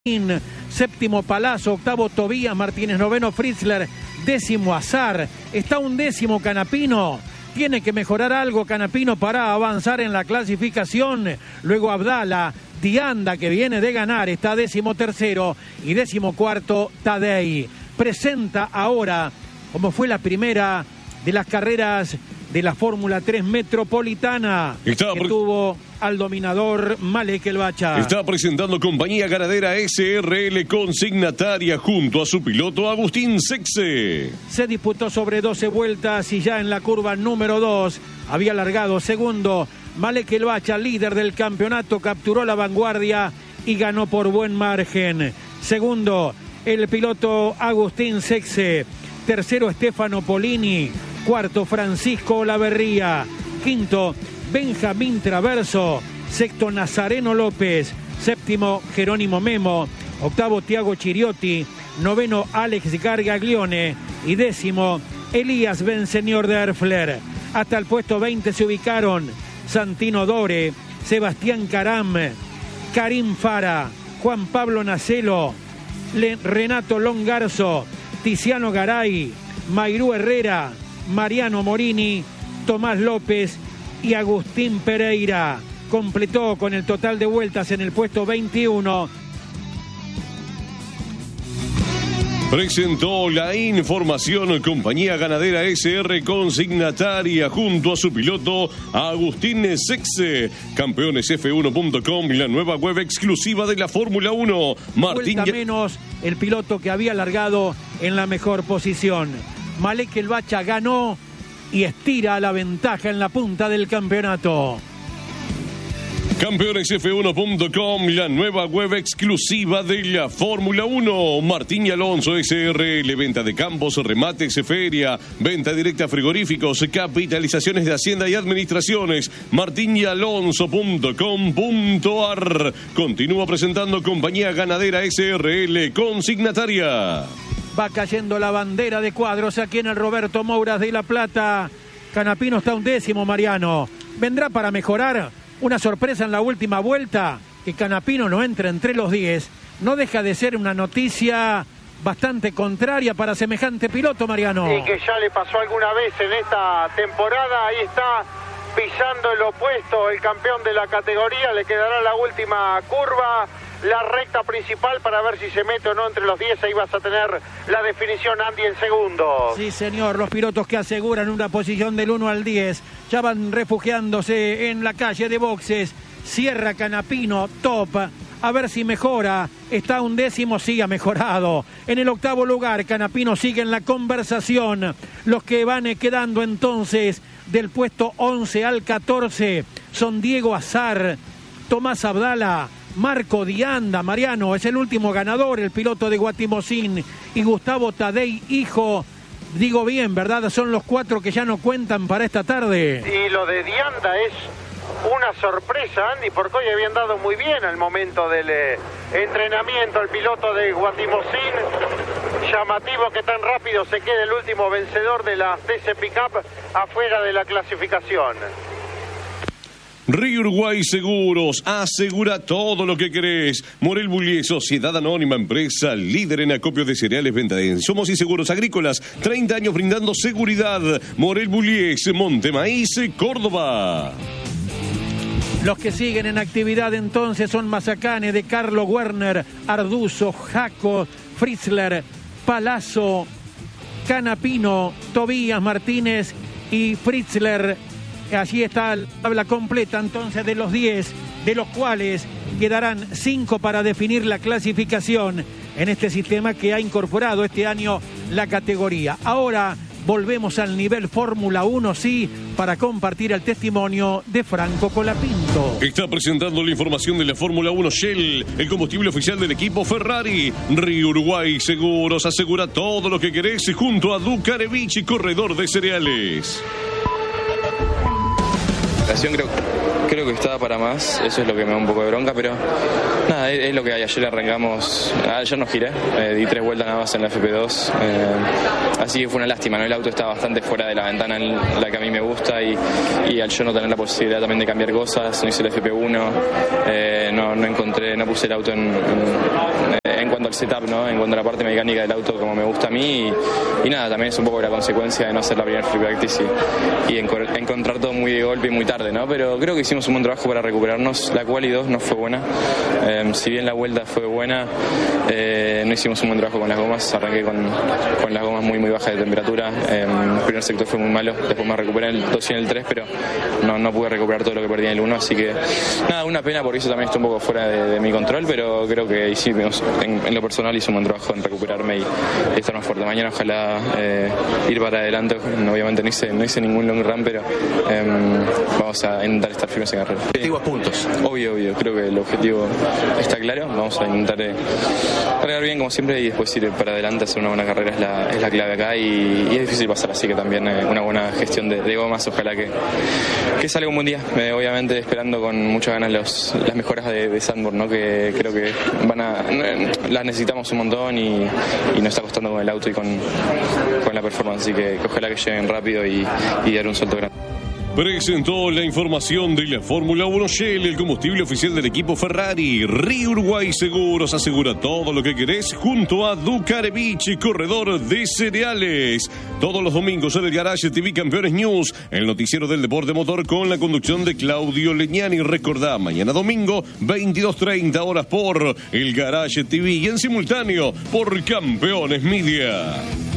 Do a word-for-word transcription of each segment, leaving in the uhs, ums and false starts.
Séptimo Palazzo, octavo Tobías Martínez, noveno Fritzler, décimo Azar, está un décimo Canapino. Tiene que mejorar algo Canapino para avanzar en la clasificación. Luego Abdala, Dianda, que viene de ganar, está décimo tercero y décimo cuarto Tadei. Presenta ahora, como fue la primera de las carreras de la Fórmula tres Metropolitana, Estaba que pre... tuvo al dominador Malek El Bacha. Está presentando Compañía Ganadera S R L Consignataria junto a su piloto Agustín Sexe. Se disputó sobre doce vueltas y ya en la curva número dos había largado segundo Malek El Bacha, líder del campeonato, capturó la vanguardia y ganó por buen margen. Segundo, el piloto Agustín Sexe. Tercero, Stefano Polini. Cuarto, Francisco Olaverría. Quinto, Benjamín Traverso. Sexto, Nazareno López. Séptimo, Jerónimo Memo. Octavo, Tiago Chiriotti. Noveno, Alex Gargaglione. Y décimo, Elías Benseñor de Erfler. Hasta el puesto veinte se ubicaron Santino Dore, Sebastián Caram, Karim Fara, Juan Pablo Nacelo, Le- Renato Longarzo, Tiziano Garay, Mayrú Herrera, Mariano Morini, Tomás López y Agustín Pereira. Completó con el total de vueltas en el puesto veintiuno. Presentó la información Compañía Ganadera S R Consignataria junto a su piloto Agustín Sexe. Campeones F uno punto com, la nueva web exclusiva de la Fórmula uno. Martín Vuelta menos el piloto que había largado en la mejor posición. Malek El Bacha ganó y estira la ventaja en la punta del campeonato. Campeones F uno punto com, la nueva web exclusiva de la Fórmula uno. Martín y Alonso S R L, venta de campos, remates, feria, venta directa frigoríficos, capitalizaciones de hacienda y administraciones. martín y alonso punto com punto a r. Continúa presentando Compañía Ganadera S R L Consignataria. Va cayendo la bandera de cuadros aquí en el Roberto Mouras de La Plata. Canapino está un décimo, Mariano. ¿Vendrá para mejorar? Una sorpresa en la última vuelta, que Canapino no entra entre los diez. No deja de ser una noticia bastante contraria para semejante piloto, Mariano. Y que ya le pasó alguna vez en esta temporada. Ahí está pisando el opuesto el campeón de la categoría. Le quedará la última curva, la recta principal, para ver si se mete o no entre los diez. Ahí vas a tener la definición, Andy, en segundo. Sí, señor, los pilotos que aseguran una posición del uno al diez ya van refugiándose en la calle de boxes. Cierra Canapino, top, a ver si mejora. Está un décimo, sí, ha mejorado. En el octavo lugar, Canapino sigue en la conversación. Los que van quedando entonces del puesto once al catorce son Diego Azar, Tomás Abdala, Marco Dianda. Mariano es el último ganador, el piloto de Guatimozín, y Gustavo Tadei, hijo. Digo bien, ¿verdad? Son los cuatro que ya no cuentan para esta tarde. Y lo de Dianda es una sorpresa, Andy, porque hoy habían dado muy bien al momento del eh, entrenamiento el piloto de Guatimozín. Llamativo que tan rápido se quede el último vencedor de la T C Pickup afuera de la clasificación. Río Uruguay Seguros, asegura todo lo que querés. Morel Bullier, Sociedad Anónima, empresa líder en acopio de cereales, venta de insumos y seguros agrícolas. treinta años brindando seguridad. Morel Bullier, Monte Maíz, Córdoba. Los que siguen en actividad entonces son Mazacane, De Carlo, Werner, Arduzo, Jaco, Fritzler, Palazzo, Canapino, Tobías Martínez y Fritzler. Allí está la tabla completa entonces de los diez, de los cuales quedarán cinco para definir la clasificación en este sistema que ha incorporado este año la categoría. Ahora volvemos al nivel Fórmula uno, sí, para compartir el testimonio de Franco Colapinto. Está presentando la información de la Fórmula uno Shell, el combustible oficial del equipo Ferrari. Río Uruguay Seguros, asegura todo lo que querés junto a Ducarevich, corredor de cereales. Creo creo que estaba para más, eso es lo que me da un poco de bronca, pero nada, es, es lo que hay. Ayer arrancamos, ayer no giré, eh, di tres vueltas nada más en la F P dos, eh, así que fue una lástima, ¿no? El auto estaba bastante fuera de la ventana en la que a mí me gusta y, y al yo no tener la posibilidad también de cambiar cosas, no hice el F P uno, eh, no, no encontré, no puse el auto en, en, en cuanto al setup, ¿no? En cuanto a la parte mecánica del auto como me gusta a mí y, y nada, también es un poco la consecuencia de no hacer la primera free practice y, y enco- encontrar todo muy de golpe y muy tarde, ¿no? Pero creo que hicimos un buen trabajo para recuperarnos. La quali dos no fue buena, eh, si bien la vuelta fue buena, eh, no hicimos un buen trabajo con las gomas. Arranqué con, con las gomas muy muy bajas de temperatura, eh, el primer sector fue muy malo, después me recuperé en el dos y en el tres, pero no, no pude recuperar todo lo que perdí en el uno, así que nada, una pena porque eso también está un poco fuera de, de mi control, pero creo que hicimos, en, en lo personal hice un buen trabajo en recuperarme y, y estar más fuerte. Mañana ojalá eh, ir para adelante, obviamente no hice, no hice ningún long run, pero eh, vamos a intentar estar firmes en carrera. Objetivos puntos. Obvio, obvio, creo que el objetivo está claro, vamos a intentar eh, cargar bien como siempre y después ir para adelante, hacer una buena carrera es la, es la clave acá y, y es difícil pasar, así que también eh, una buena gestión de, de gomas, ojalá que, que salga un buen día, eh, obviamente esperando con muchas ganas los, las mejoras de, de Zandvoort, ¿no? Que creo que van a, las necesitamos un montón y, y nos está costando con el auto y con, con la performance, así que, que ojalá que lleguen rápido y, y dar un salto grande. Presentó la información de la Fórmula uno Shell, el combustible oficial del equipo Ferrari. Río Uruguay Seguros asegura todo lo que querés junto a Ducarevich, corredor de cereales. Todos los domingos en el Garage T V Campeones News, el noticiero del deporte motor con la conducción de Claudio Leñani. Recordá, mañana domingo, veintidós treinta horas por el Garage T V y en simultáneo por Campeones Media.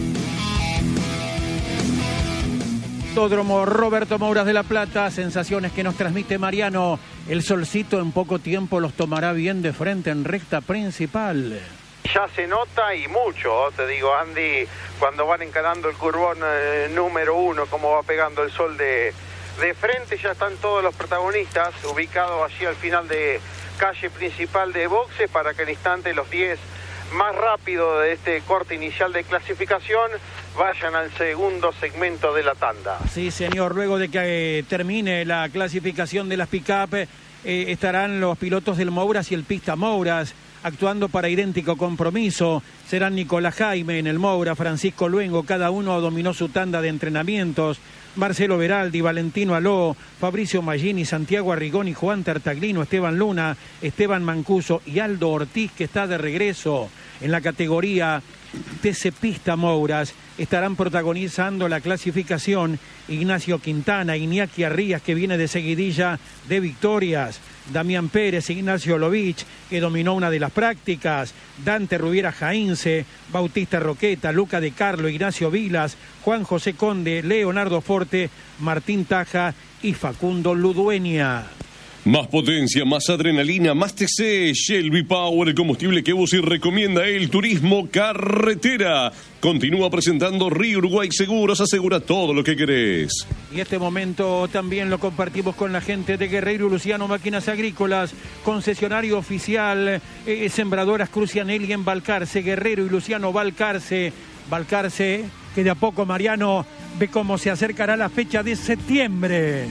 Autódromo Roberto Mouras de La Plata, sensaciones que nos transmite Mariano. El solcito en poco tiempo los tomará bien de frente en recta principal. Ya se nota y mucho, te digo, Andy, cuando van encarando el curvón eh, número uno, cómo va pegando el sol de, de frente, ya están todos los protagonistas ubicados allí al final de calle principal de boxes para que al instante los diez más rápido de este corte inicial de clasificación vayan al segundo segmento de la tanda. Sí, señor, luego de que eh, termine la clasificación de las pick-up, eh, estarán los pilotos del Mouras y el Pista Mouras actuando para idéntico compromiso. Serán Nicolás Jaime en el Moura, Francisco Luengo, cada uno dominó su tanda de entrenamientos. Marcelo Veraldi, Valentino Aló, Fabricio Magini, Santiago Arrigoni, Juan Tartaglino, Esteban Luna, Esteban Mancuso y Aldo Ortiz, que está de regreso en la categoría T C Pista Mouras. Estarán protagonizando la clasificación Ignacio Quintana, Iñaki Arrías, que viene de seguidilla de victorias, Damián Pérez, Ignacio Lovich, que dominó una de las prácticas, Dante Rubiera Jaínce, Bautista Roqueta, Luca de Carlo, Ignacio Vilas, Juan José Conde, Leonardo Forte, Martín Taja y Facundo Ludueña. Más potencia, más adrenalina, más T C, Shell V-Power, el combustible que vos y recomienda el turismo carretera. Continúa presentando Río Uruguay Seguros, asegura todo lo que querés. Y este momento también lo compartimos con la gente de Guerreiro Luciano Máquinas Agrícolas, concesionario oficial, eh, Sembradoras Crucianelli en Balcarce, Guerreiro y Luciano Balcarce, Balcarce, que de a poco Mariano ve cómo se acercará la fecha de septiembre.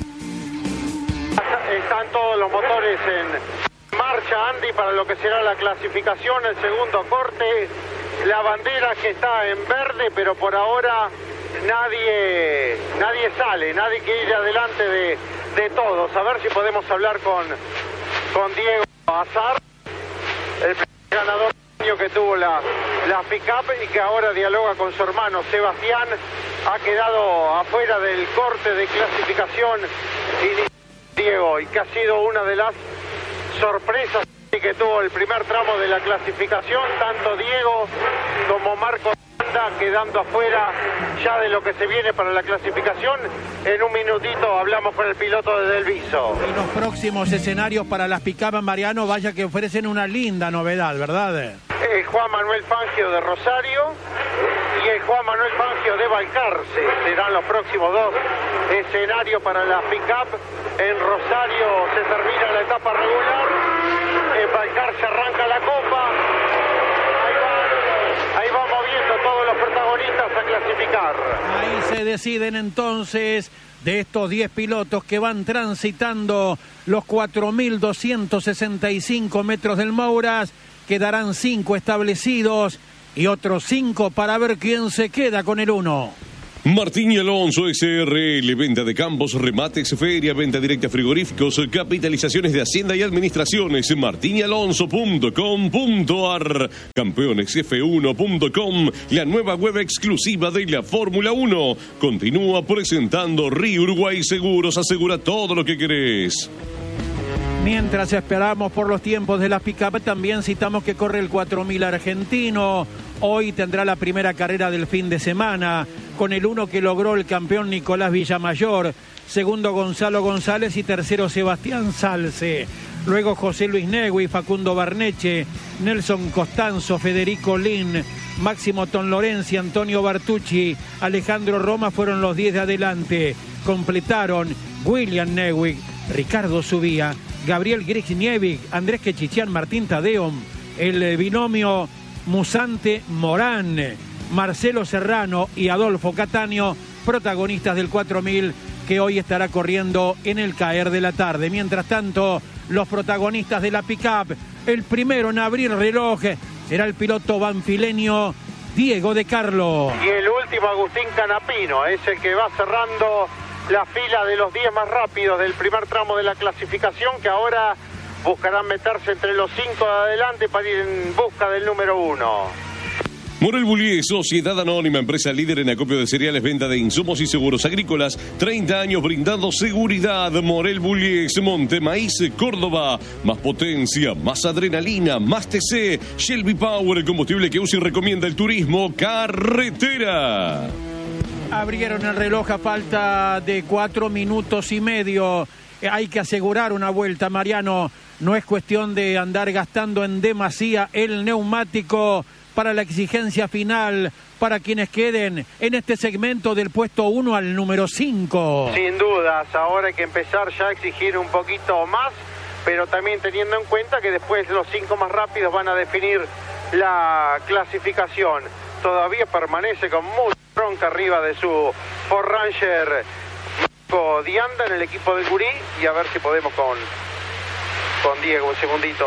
Están todos los motores en marcha, Andy, para lo que será la clasificación, el segundo corte. La bandera que está en verde, pero por ahora nadie nadie sale, nadie quiere ir adelante de, de todos. A ver si podemos hablar con, con Diego Azar, el ganador que tuvo la, la pick-up y que ahora dialoga con su hermano Sebastián. Ha quedado afuera del corte de clasificación y Diego, y que ha sido una de las sorpresas que tuvo el primer tramo de la clasificación, tanto Diego como Marco quedando afuera ya de lo que se viene para la clasificación. En un minutito hablamos con el piloto de Delviso. Y los próximos escenarios para las pick-up, Mariano, vaya que ofrecen una linda novedad, ¿verdad? El Juan Manuel Fangio de Rosario y el Juan Manuel Fangio de Balcarce serán los próximos dos escenarios para la pick-up. En Rosario se termina la etapa regular, en Balcarce arranca la copa. Ahí va, ahí va moviendo todos los protagonistas a clasificar. Azar. Ahí se deciden entonces de estos diez pilotos que van transitando los cuatro mil doscientos sesenta y cinco metros del Mouras. Quedarán cinco establecidos y otros cinco para ver quién se queda con el uno. Martín y Alonso S R L, venta de campos, remates, feria, venta directa frigoríficos, capitalizaciones de Hacienda y Administraciones, martín y alonso punto com punto a r, campeones f uno punto com, la nueva web exclusiva de la Fórmula uno. Continúa presentando Río Uruguay Seguros, asegura todo lo que querés. Mientras esperamos por los tiempos de las pick-up, también citamos que corre el cuatro mil argentino. Hoy tendrá la primera carrera del fin de semana, con el uno que logró el campeón Nicolás Villamayor, segundo Gonzalo González y tercero Sebastián Salce. Luego José Luis Negui, Facundo Barneche, Nelson Costanzo, Federico Lin, Máximo Tonlorenzi, Antonio Bartucci, Alejandro Roma fueron los diez de adelante. Completaron William Negui, Ricardo Subía, Gabriel Grignievic, Andrés Quechichian, Martín Tadeo, el binomio Musante Morán, Marcelo Serrano y Adolfo Cataño, protagonistas del cuatro mil que hoy estará corriendo en el caer de la tarde. Mientras tanto, los protagonistas de la pick-up, el primero en abrir reloj será el piloto banfileño Diego de Carlo. Y el último Agustín Canapino, es el que va cerrando la fila de los diez más rápidos del primer tramo de la clasificación, que ahora buscarán meterse entre los cinco de adelante para ir en busca del número uno. Morel Bullies, Sociedad Anónima, empresa líder en acopio de cereales, venta de insumos y seguros agrícolas. treinta años brindando seguridad. Morel Bullies, Montemaíz, Córdoba. Más potencia, más adrenalina, más T C. Shelby Power, el combustible que usa y recomienda el turismo carretera. Abrieron el reloj a falta de cuatro minutos y medio. Hay que asegurar una vuelta, Mariano. No es cuestión de andar gastando en demasía el neumático para la exigencia final, para quienes queden en este segmento del puesto uno al número cinco. Sin dudas, ahora hay que empezar ya a exigir un poquito más, pero también teniendo en cuenta que después los cinco más rápidos van a definir la clasificación. Todavía permanece con mucha bronca arriba de su Ford Ranger Marco Dianda en el equipo del Gurí, y a ver si podemos con, con Diego un segundito,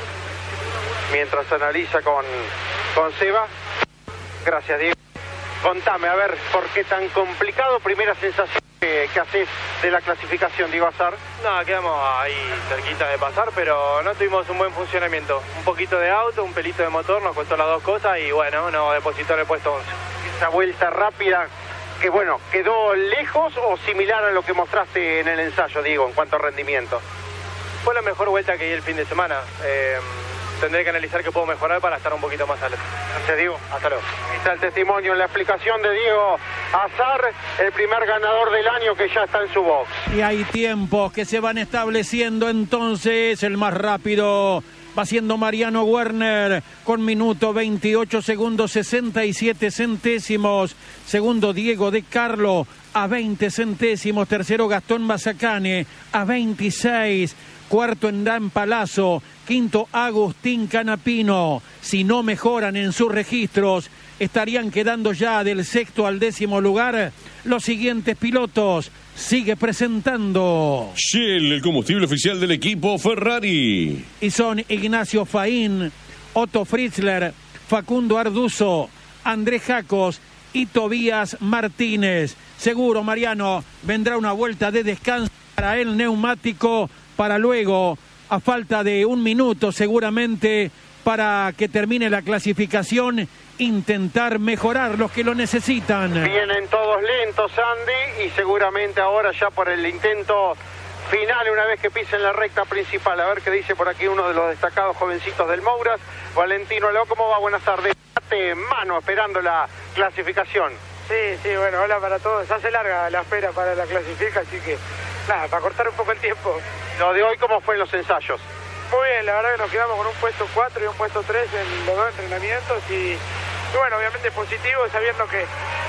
mientras analiza con, con Seba. Gracias, Diego. Contame, a ver, ¿por qué tan complicado? Primera sensación que, que haces de la clasificación, Diego Azar. No, quedamos ahí cerquita de pasar, pero no tuvimos un buen funcionamiento. Un poquito de auto, un pelito de motor, nos costó las dos cosas y bueno, nos depositó en el puesto once. Esa vuelta rápida, que bueno, ¿quedó lejos o similar a lo que mostraste en el ensayo, Diego, en cuanto a rendimiento? Fue la mejor vuelta que di el fin de semana. Eh, tendré que analizar qué puedo mejorar para estar un poquito más alto. Gracias, Diego. Hasta luego. Ahí está el testimonio, la explicación de Diego Azar, el primer ganador del año que ya está en su box. Y hay tiempos que se van estableciendo, entonces el más rápido va siendo Mariano Werner con minuto veintiocho segundos sesenta y siete centésimos. Segundo Diego de Carlo a veinte centésimos. Tercero Gastón Mazacane a veintiséis. Cuarto Endán Palazzo. Quinto Agustín Canapino. Si no mejoran en sus registros, estarían quedando ya del sexto al décimo lugar los siguientes pilotos. Sigue presentando Shell, el combustible oficial del equipo Ferrari. Y son Ignacio Faín, Otto Fritzler, Facundo Arduzo, Andrés Jacos y Tobías Martínez. Seguro, Mariano, vendrá una vuelta de descanso para el neumático, para luego, a falta de un minuto seguramente, para que termine la clasificación, intentar mejorar los que lo necesitan. Vienen todos lentos, Andy, y seguramente ahora ya por el intento final, una vez que pisen la recta principal. A ver qué dice por aquí uno de los destacados jovencitos del Mouras, Valentino Leo. ¿Cómo va? Buenas tardes. En mano, esperando la clasificación. Sí, sí, bueno, hola para todos. Se hace larga la espera para la clasificación, así que nada, para cortar un poco el tiempo. Lo de hoy, ¿cómo fue en los ensayos? Muy bien, la verdad que nos quedamos con un puesto cuatro y un puesto tres en los dos entrenamientos y, y bueno, obviamente positivo, sabiendo que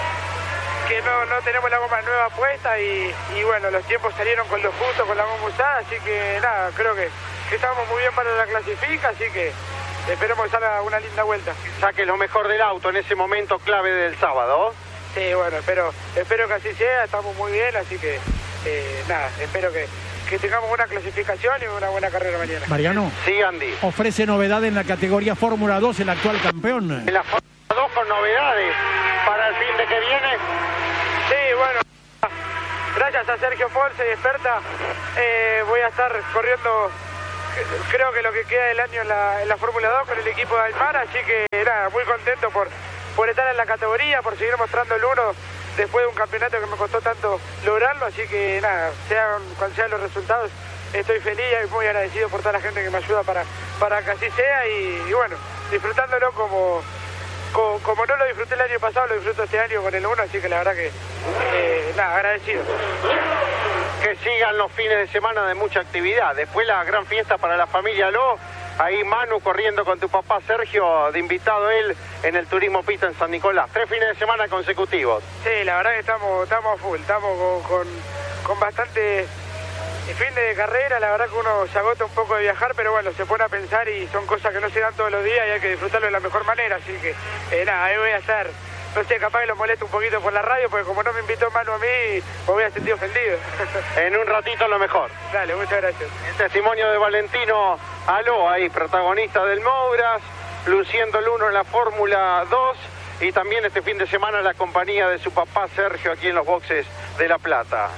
que no, no tenemos la goma nueva puesta y, y bueno, los tiempos salieron con lo justo, con la goma usada, así que nada, creo que, que estamos muy bien para la clasifica, así que esperemos que salga una linda vuelta. Saque lo mejor del auto en ese momento clave del sábado. Sí, bueno, espero, espero que así sea, estamos muy bien, así que eh, nada, espero que, que tengamos una clasificación y una buena carrera mañana. Mariano. Sí, Andy. Ofrece novedad en la categoría Fórmula dos, el actual campeón. En la Fórmula dos con novedades para el fin de que viene. Sí, bueno, gracias a Sergio Ponce y Experta, eh, voy a estar corriendo, creo que lo que queda del año en la, en la Fórmula dos con el equipo de Aymar, así que nada, muy contento por, por estar en la categoría, por seguir mostrando el uno después de un campeonato que me costó tanto lograrlo, así que nada, sean cuales sean los resultados, estoy feliz y muy agradecido por toda la gente que me ayuda para, para que así sea y, y bueno, disfrutándolo como... Como, como no lo disfruté el año pasado, lo disfruto este año con el uno, así que la verdad que, eh, nada, agradecido. Que sigan los fines de semana de mucha actividad. Después la gran fiesta para la familia Lo. Ahí Manu corriendo con tu papá Sergio, de invitado él en el Turismo Pista en San Nicolás. Tres fines de semana consecutivos. Sí, la verdad que estamos, estamos a full, estamos con, con, con bastante... El fin de carrera, la verdad que uno se agota un poco de viajar, pero bueno, se pone a pensar y son cosas que no se dan todos los días y hay que disfrutarlo de la mejor manera, así que eh, nada, ahí voy a estar, no sé, capaz que lo molesto un poquito por la radio, porque como no me invitó Manu a mí, me voy a sentir ofendido. En un ratito lo mejor. Dale, muchas gracias. El testimonio de Valentino Aló, ahí, protagonista del Mouras, luciendo el uno en la Fórmula dos y también este fin de semana la compañía de su papá Sergio aquí en los boxes de La Plata.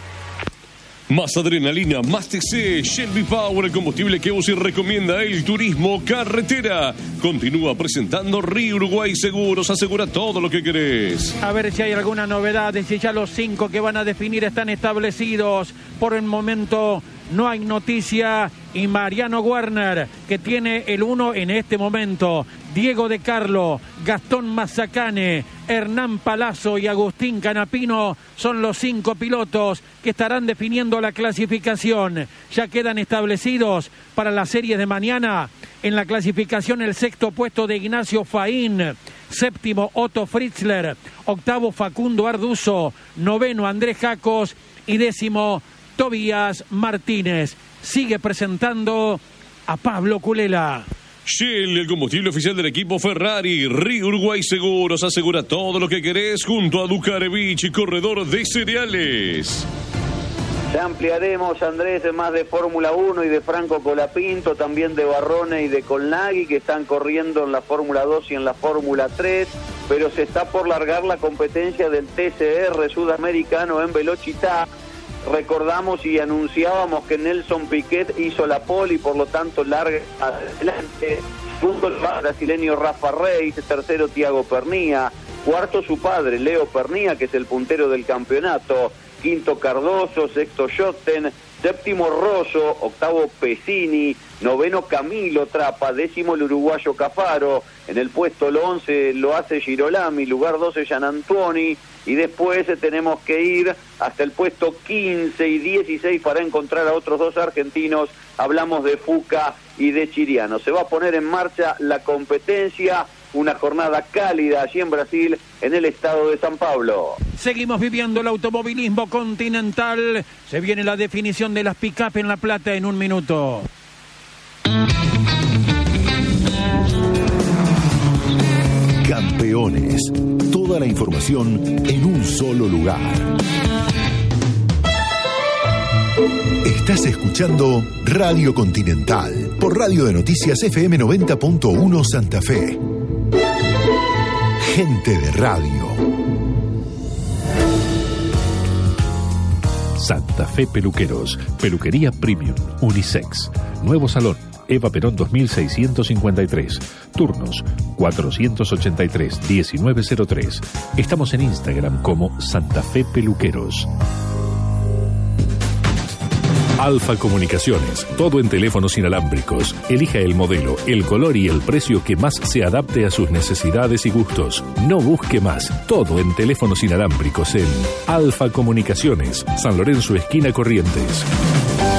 Más adrenalina, más T C, Shelby Power, el combustible que UCI recomienda el turismo carretera. Continúa presentando Río Uruguay Seguros, asegura todo lo que querés. A ver si hay alguna novedad, si ya los cinco que van a definir están establecidos. Por el momento no hay noticia y Mariano Werner, que tiene el uno en este momento. Diego De Carlo, Gastón Mazzacane, Hernán Palazzo y Agustín Canapino son los cinco pilotos que estarán definiendo la clasificación. Ya quedan establecidos para la serie de mañana. En la clasificación el sexto puesto de Ignacio Faín, séptimo Otto Fritzler, octavo Facundo Arduzo, noveno Andrés Jacos y décimo Tobías Martínez. Sigue presentando a Pablo Culela. Shell, el combustible oficial del equipo Ferrari. Río Uruguay Seguros, asegura todo lo que querés junto a Ducarevich, corredor de cereales. Ya ampliaremos, Andrés, más de Fórmula uno y de Franco Colapinto, también de Barrone y de Colnaghi, que están corriendo en la Fórmula dos y en la Fórmula tres, pero se está por largar la competencia del T C R sudamericano en Velocità. Recordamos y anunciábamos que Nelson Piquet hizo la pole y por lo tanto larga adelante. Segundo el brasileño Rafa Reis, tercero Thiago Pernía, cuarto su padre Leo Pernía, que es el puntero del campeonato, quinto Cardoso, sexto Schotten, séptimo Rosso, octavo Pesini, noveno Camilo Trapa, décimo el uruguayo Cafaro, en el puesto el once lo hace Girolami, lugar doce Gianantuoni, y después tenemos que ir hasta el puesto quince y dieciséis para encontrar a otros dos argentinos, hablamos de Fuca y de Chiriano. Se va a poner en marcha la competencia, una jornada cálida allí en Brasil, en el estado de San Pablo. Seguimos viviendo el automovilismo continental. Se viene la definición de las pick-up en La Plata en un minuto. Campeones. Toda la información en un solo lugar. Estás escuchando Radio Continental por Radio de Noticias F M noventa punto uno Santa Fe. Gente de radio. Santa Fe Peluqueros, peluquería premium, unisex, nuevo salón, Eva Perón dos mil seiscientos cincuenta y tres, turnos cuatrocientos ochenta y tres, diecinueve cero tres. Estamos en Instagram como Santa Fe Peluqueros. Alfa Comunicaciones, todo en teléfonos inalámbricos. Elija el modelo, el color y el precio que más se adapte a sus necesidades y gustos. No busque más, todo en teléfonos inalámbricos en Alfa Comunicaciones, San Lorenzo, esquina Corrientes.